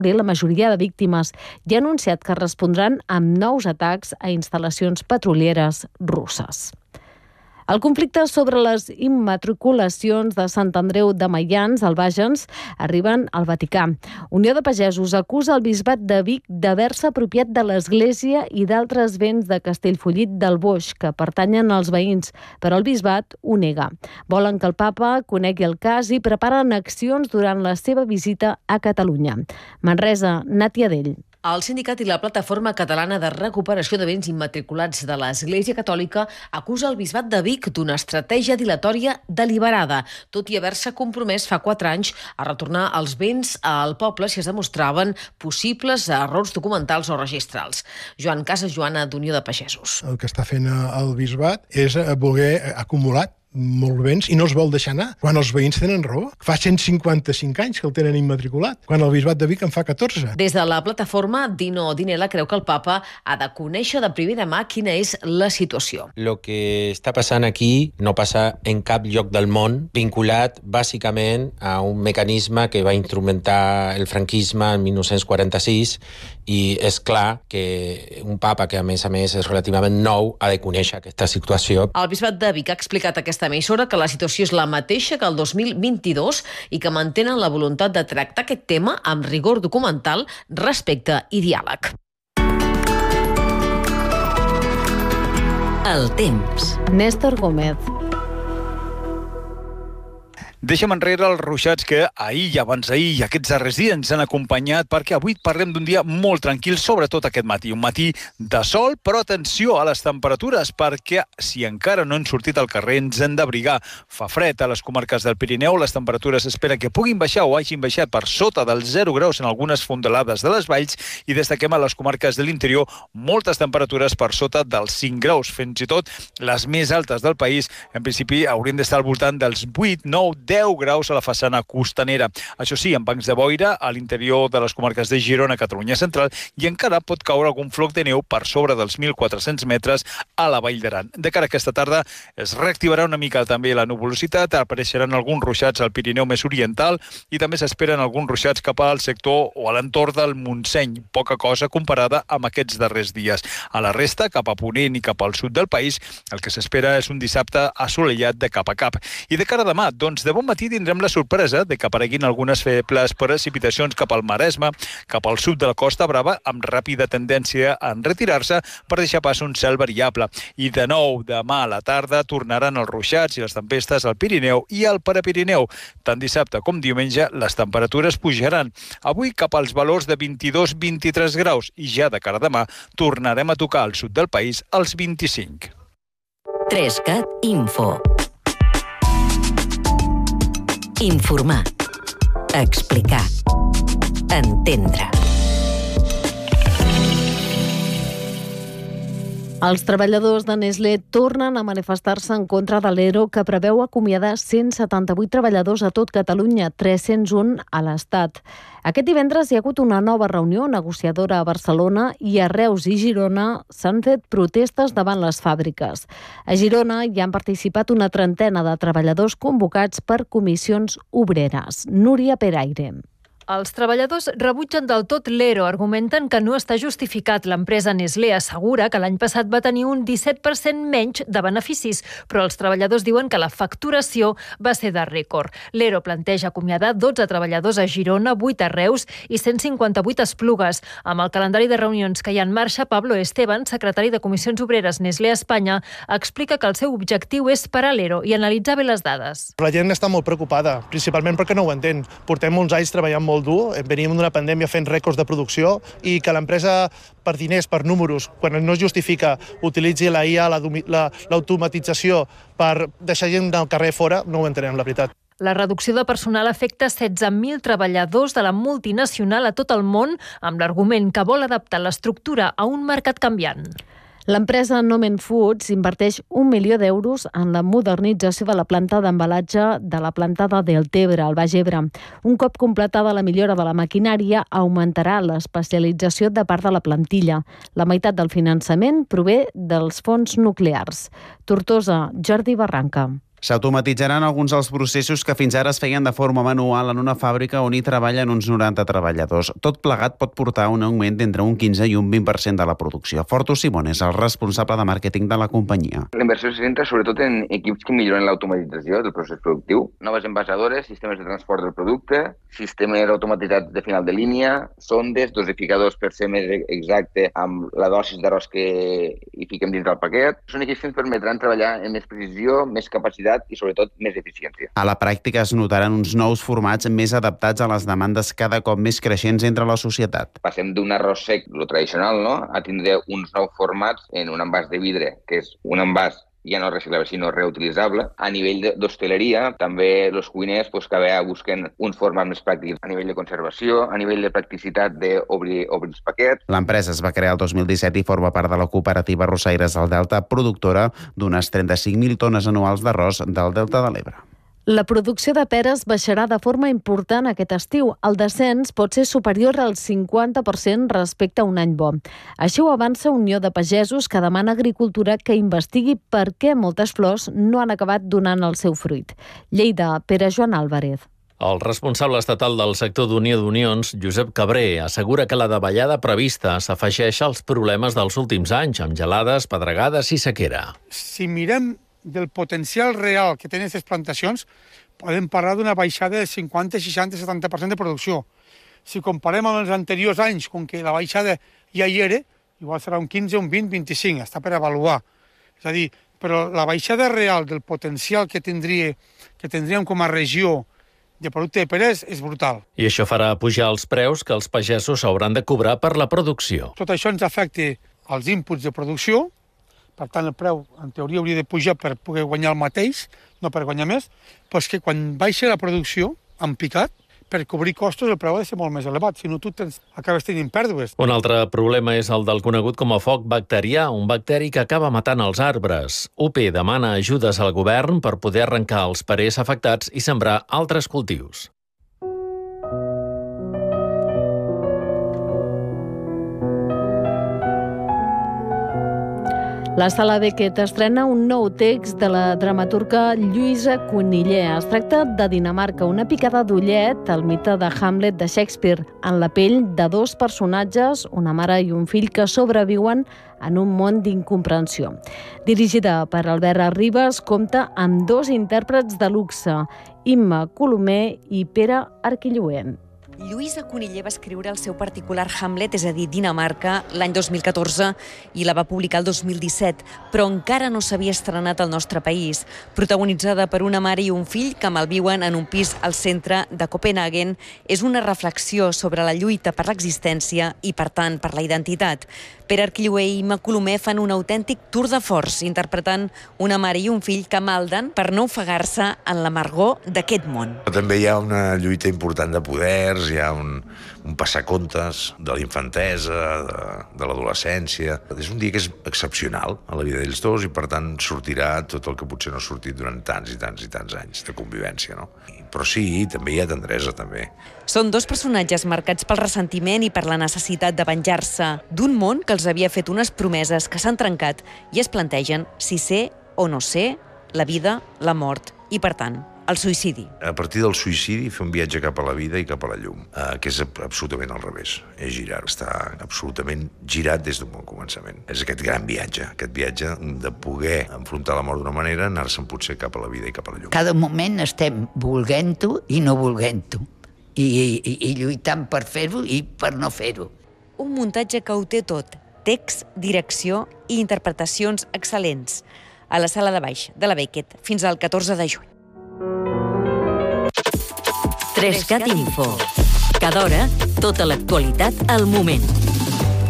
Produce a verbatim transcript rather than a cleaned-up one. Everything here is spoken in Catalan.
la majoria de víctimes i ha anunciat que respondran amb nous atacs a instal·lacions petrolieres russes. El conflicte sobre les immatriculacions de Sant Andreu de Maians, al Bages, arriben al Vaticà. Unió de Pagesos acusa el bisbat de Vic d'haver-se apropiat de l'església i d'altres béns de Castellfollit del Boix que pertanyen als veïns, però el bisbat ho nega. Volen que el papa conegui el cas i preparen accions durant la seva visita a Catalunya. Manresa, Nàtia Dell. El sindicat i la Plataforma Catalana de Recuperació de Béns Immatriculats de l'Església Catòlica acusa el bisbat de Vic d'una estratègia dilatòria deliberada, tot i haver-se compromès fa quatre anys a retornar els béns al poble si es demostraven possibles errors documentals o registrals. Joan Casas Joana, d'Unió de Pagesos. El que està fent el bisbat és voler acumular molts béns i no els vol deixar anar, quan els veïns tenen raó. Fa cent cinquanta-cinc anys que el tenen immatriculat, quan el bisbat de Vic en fa catorze. Des de la plataforma, Dino Dinela creu que el papa ha de conèixer de primera mà quina és la situació. Lo que està passant aquí no passa en cap lloc del món, vinculat bàsicament a un mecanisme que va instrumentar el franquisme en dinou quaranta-sis, i és clar que un papa que a més a més és relativament nou ha de conèixer aquesta situació. El bisbat de Vic ha explicat aquesta emissora que la situació és la mateixa que el dos mil vint-i-dos i que mantenen la voluntat de tractar aquest tema amb rigor documental, respecte i diàleg. El temps. Néstor Gómez. Deixem enrere els ruixats que ahir i abans ahir i aquests darrers dies ens han acompanyat, perquè avui parlem d'un dia molt tranquil, sobretot aquest matí. Un matí de sol, però atenció a les temperatures, perquè si encara no han sortit al carrer ens hem d'abrigar. Fa fred a les comarques del Pirineu, les temperatures espera que puguin baixar o hagin baixat per sota dels zero graus en algunes fondalades de les valls, i destaquem a les comarques de l'interior moltes temperatures per sota dels cinc graus. Fins i tot les més altes del país, en principi, haurien d'estar al voltant dels vuit, nou, deu graus a la façana costanera. Això sí, amb bancs de boira a l'interior de les comarques de Girona, Catalunya Central, i encara pot caure algun floc de neu per sobre dels mil quatre-cents metres a la Vall d'Aran. De cara a aquesta tarda es reactivarà una mica també la nuvolositat, apareixeran alguns ruixats al Pirineu més oriental i també s'esperen alguns ruixats cap al sector o a l'entorn del Montseny, poca cosa comparada amb aquests darrers dies. A la resta, cap a Ponent i cap al sud del país, el que s'espera és un dissabte assolellat de cap a cap. I de cara a demà, doncs de bon matí tindrem la sorpresa de que apareguin algunes febles precipitacions cap al Maresme, cap al sud de la Costa Brava, amb ràpida tendència a enretirar-se per deixar pas un cel variable. I de nou, demà a la tarda, tornaran els ruixats i les tempestes al Pirineu i al Prepirineu. Tant dissabte com diumenge, les temperatures pujaran. Avui cap als valors de vint-i-dos a vint-i-tres graus i ja de cara a demà tornarem a tocar al sud del país els vint-i-cinc. Trescat Info. Informar. Explicar. Entendre. Els treballadors de Nestlé tornen a manifestar-se en contra de l'ERO, que preveu acomiadar cent setanta-vuit treballadors a tot Catalunya, tres-cents un a l'Estat. Aquest divendres hi ha hagut una nova reunió negociadora a Barcelona i a Reus i Girona s'han fet protestes davant les fàbriques. A Girona hi han participat una trentena de treballadors convocats per comissions obreres. Núria Peraire. Els treballadors rebutgen del tot l'ERO, argumenten que no està justificat. L'empresa Nestlé assegura que l'any passat va tenir un disset per cent menys de beneficis, però els treballadors diuen que la facturació va ser de rècord. L'ERO planteja acomiadar dotze treballadors a Girona, vuit a Reus i cent cinquanta-vuit a Esplugues. Amb el calendari de reunions que hi ha en marxa, Pablo Esteban, secretari de Comissions Obreres Nestlé a Espanya, explica que el seu objectiu és parar l'ERO i analitzar bé les dades. La gent està molt preocupada, principalment perquè no ho entén. Portem uns anys treballant molt dur, venim d'una pandèmia fent rècords de producció i que l'empresa, per diners, per números, quan no es justifica, utilitzi la I A, l'automatització per deixar gent del carrer fora, no ho entenem, la veritat. La reducció de personal afecta setze mil treballadors de la multinacional a tot el món, amb l'argument que vol adaptar l'estructura a un mercat canviant. L'empresa Nomen Foods inverteix un milió d'euros en la modernització de la planta d'embalatge de la planta de Deltebre, al Baix Ebre. Un cop completada la millora de la maquinària, augmentarà l'especialització de part de la plantilla. La meitat del finançament prové dels fons nuclears. Tortosa, Jordi Barranca. S'automatitzaran alguns dels processos que fins ara es feien de forma manual en una fàbrica on hi treballen uns noranta treballadors. Tot plegat pot portar un augment d'entre un quinze i un vint per cent de la producció. Fortu Simón és el responsable de màrqueting de la companyia. La inversió se centra sobretot en equips que milloren l'automatització del procés productiu, noves envasadores, sistemes de transport del producte, sistemes automatitzats de final de línia, sondes, dosificadors per ser més exacte amb la dosis d'arròs que hi fiquem dins del paquet. Són equips que ens permetran treballar amb més precisió, més capacitat i, sobretot, més eficiència. A la pràctica es notaran uns nous formats més adaptats a les demandes cada cop més creixents entre la societat. Passem d'un arròs sec, lo tradicional, no?, a tindre uns nous formats en un envàs de vidre, que és un envàs ja no reciclable, sinó reutilitzable. A nivell d'hostaleria, també els cuiners pues, cada vegada busquen uns formats més pràctics a nivell de conservació, a nivell de practicitat d'obrir obrir els paquets. L'empresa es va crear el dos mil disset i forma part de la cooperativa Arrossaires del Delta, productora d'unes trenta-cinc mil tones anuals d'arròs del Delta de l'Ebre. La producció de peres baixarà de forma important aquest estiu. El descens pot ser superior al cinquanta per cent respecte a un any bo. Així ho avança Unió de Pagesos, que demana a Agricultura que investigui per què moltes flors no han acabat donant el seu fruit. Lleida, Pere Joan Álvarez. El responsable estatal del sector d'Unió d'Unions, Josep Cabré, assegura que la davallada prevista s'afegeix als problemes dels últims anys, amb gelades, pedregades i sequera. Si mirem del potencial real que tenen aquestes plantacions, podem parlar d'una baixada del cinquanta, seixanta, setanta per cent de producció. Si comparem amb els anteriors anys, com que la baixada ja hi era, igual serà un quinze, un vint, vint-i-cinc, està per avaluar. És a dir, però la baixada real del potencial que, tindria, que tindríem com a regió de producte de peres és brutal. I això farà pujar els preus que els pagesos hauran de cobrar per la producció. Tot això ens afecta als inputs de producció. Per tant, el preu, en teoria, hauria de pujar per poder guanyar el mateix, no per guanyar més, però és que quan baixa la producció, en picat, per cobrir costos el preu ha de ser molt més elevat, si no tu tens, acabes tenint pèrdues. Un altre problema és el del conegut com a foc bacterià, un bacteri que acaba matant els arbres. U P demana ajudes al govern per poder arrencar els perers afectats i sembrar altres cultius. La Sala Beckett estrena un nou text de la dramaturga Lluïsa Conillé. Es tracta de Dinamarca, una picada d'ullet al mite de Hamlet de Shakespeare, en la pell de dos personatges, una mare i un fill, que sobreviuen en un món d'incomprensió. Dirigida per Albert Arribas, compta amb dos intèrprets de luxe, Imma Colomer i Pere Arquilloent. Lluïsa Conillé va escriure el seu particular Hamlet, és a dir, Dinamarca, l'any dos mil catorze i la va publicar el dos mil disset, però encara no s'havia estrenat al nostre país. Protagonitzada per una mare i un fill que malviuen en un pis al centre de Copenhagen, és una reflexió sobre la lluita per l'existència i, per tant, per la identitat. Pere Arquilloé i Imma Colomer fan un autèntic tour de force, interpretant una mare i un fill que malden per no ofegar-se en l'amargor d'aquest món. També hi ha una lluita important de poders, hi ha un, un passacontes de la infantesa, de, de l'adolescència. És un dia que és excepcional a la vida d'ells dos i, per tant, sortirà tot el que potser no ha sortit durant tants i tants i tants anys de convivència, no? Però sí, també hi ha tendresa, també. Són dos personatges marcats pel ressentiment i per la necessitat de venjar-se d'un món que els havia fet unes promeses que s'han trencat i es plantegen si ser o no ser, la vida, la mort i, per tant, el suïcidi. A partir del suïcidi, fer un viatge cap a la vida i cap a la llum, eh, que és absolutament al revés. És girar, està absolutament girat des d'un bon començament. És aquest gran viatge, aquest viatge de poder enfrontar la mort d'una manera, anar-se'n potser cap a la vida i cap a la llum. Cada moment estem volent-ho i no volent-ho. I, i, i lluitant per fer-ho i per no fer-ho. Un muntatge que ho té tot. Text, direcció i interpretacions excel·lents. A la Sala de Baix de la Beckett fins al catorze de juny. tres cat Info. Cada hora, tota l'actualitat al moment.